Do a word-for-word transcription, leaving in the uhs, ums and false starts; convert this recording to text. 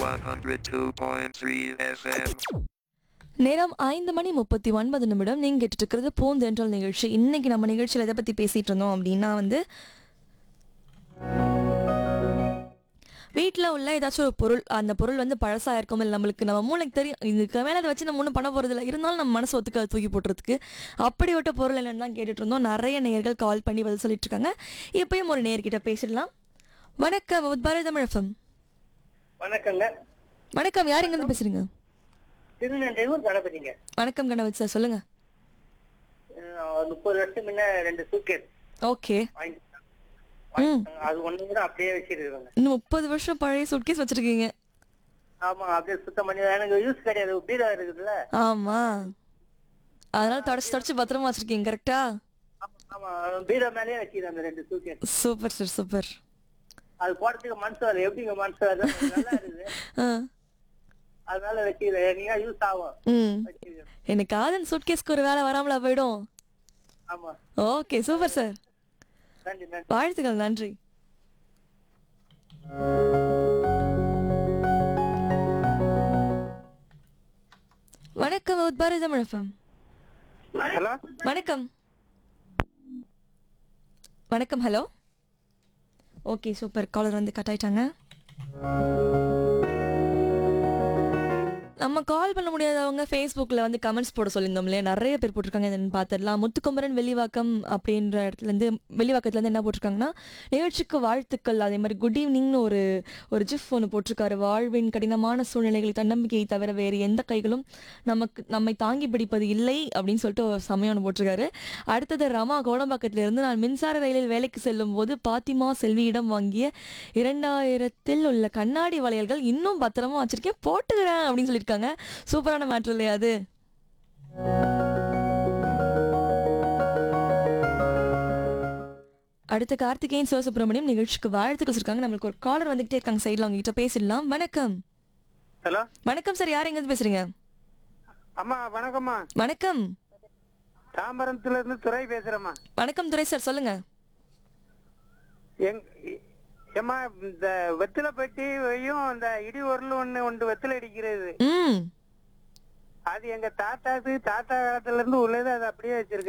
one oh two point three F M. நேரம் ஐந்து மணி முப்பத்தி ஒன்பது நிமிடம். நீங்கள் கேட்டுட்டு இருக்கிறது பூந்தென்றல் நிகழ்ச்சி. இன்னைக்கு நம்ம நிகழ்ச்சியில் எதை பற்றி பேசிகிட்டு இருந்தோம் அப்படின்னா வந்து வீட்டில் உள்ள ஏதாச்சும் ஒரு பொருள், அந்த பொருள் வந்து பழசாக இருக்கும், இல்லை நம்மளுக்கு நம்ம மூளைக்கு தெரியும் இதுக்கு மேலே அதை வச்சு நம்ம ஒன்றும் பண்ண போகிறது இல்லை, இருந்தாலும் நம்ம மனசு ஒத்துக்க அதை தூக்கி போட்டுறதுக்கு அப்படிப்பட்ட பொருள் என்னென்னு தான் கேட்டுட்டு இருந்தோம். நிறைய நேயர்கள் கால் பண்ணி பதில் சொல்லிட்டு இருக்காங்க. இப்பயும் ஒரு நேயர்கிட்ட பேசிடலாம். வணக்கம் பாரதமிழ் எஃப்எம். வணக்கங்க. வணக்கம், யார் எங்கேருந்து பேசுறீங்க? திருநெல்வேலூர் கணபதிங்க. வணக்கம் கணபதி சார், சொல்லுங்க. அஹ் முப்பது வருஷம் முன்ன ரெண்டு சூட்கேஸ் ஓகே. வாங்கி ம் அது ஒண்ணு கூட அப்படியே வச்சிருக்காங்க. இன்னும் முப்பது வருஷம் பழைய சூட்கேஸ் வச்சிருக்கீங்க? ஆமா, அப்படியே சுத்தம் பண்ணி எனக்கு யூஸ் கிடையாது, பீரா இருக்குதுல்ல. ஆமா, அதனால தொடச்சு தொடச்சு பத்திரமா வச்சிருக்கீங்க, கரெக்டா? ஆமா, பீரா மேலேயே வச்சிருக்கேன் அந்த ரெண்டு சூட்கேஸ். Super sir, super. அது போடுறதுக்கு மனசு வரல, எப்படிங்க மனசு வரல, நல்லா இருக்குது. அதனால வச்சிருக்கேன், நீங்க யூஸ் ஆகும். ம் வச்சிருக்கேன். எனக்கு காதன் சூட்கேஸ்க்கு ஒரு வேலை வராமலா போயிடும். ஆமா, ஓகே, சூப்பர் சார், நன்றி நன்றி. வாழ்த்துக்கள், நன்றி. வணக்கம் பாரதமிழ் எஃப்எம். ஹலோ, வணக்கம் வணக்கம். ஹலோ. ஓகே, சூப்பர், காலர் வந்து கட் ஆயிட்டாங்க. நம்ம கால் பண்ண முடியாதவங்க ஃபேஸ்புக்கில் வந்து கமெண்ட்ஸ் போட சொல்லியிருந்தோம் இல்லையா, நிறைய பேர் போட்டிருக்காங்க. என்னென்னு பார்த்துடலாம். முத்துக்குமரன் வெள்ளிவாக்கம் அப்படின்ற இடத்துலேருந்து, வெள்ளிவாக்கத்துலேருந்து என்ன போட்டிருக்காங்கன்னா, நிகழ்ச்சிக்கு வாழ்த்துக்கள், அதே மாதிரி குட் ஈவினிங்னு ஒரு ஒரு ஜிஃப் ஒன்று போட்டிருக்காரு. வாழ்வின் கடினமான சூழ்நிலைகளில் தன்னம்பிக்கையை தவிர வேறு எந்த கைகளும் நமக்கு நம்மை தாங்கி பிடிப்பது இல்லை அப்படின்னு சொல்லிட்டு ஒரு சமயம் ஒன்று போட்டிருக்காரு. அடுத்தது ரமா கோடம்பாக்கத்திலிருந்து, நான் மின்சார ரயிலில் வேலைக்கு செல்லும் போது பாத்திமா செல்வியிடம் வாங்கிய இரண்டாயிரத்தில் உள்ள கண்ணாடி வளையல்கள் இன்னும் பத்திரமா வச்சிருக்கேன், போட்டுக்கிறேன் அப்படின்னு சொல்லியிருக்காங்க. சூப்பரான மேட்டர் இல்லையா அது? அடுத்த கார்த்திகேயன் சிவசுப்ரமணியம் நிகழ்ச்சிக்கு வாழ்த்துக்கள் சொல்லிருக்காங்க. நம்மளுக்கு ஒரு காலர் வந்துகிட்டே இருக்காங்க சைடில், அவங்க கிட்ட பேசிடலாம். வணக்கம். ஹலோ. வணக்கம் சார், யார் எங்க பேசுறீங்க? அம்மா வணக்கம்மா. வணக்கம். தாம்பரத்துல இருந்து துரை பேசுறேம்மா. வணக்கம் துரை சார், சொல்லுங்க. எங் ஏம்மா, இந்த வெத்தில பெட்டியும் இந்த இடி உருள் ஒண்ணு ஒன்று வெத்தில அடிக்கிறது, ம் அது எங்க தாத்தாக்கு தாத்தா காலத்துல இருந்து உள்ளது, அது அப்படியே வச்சிருக்கு.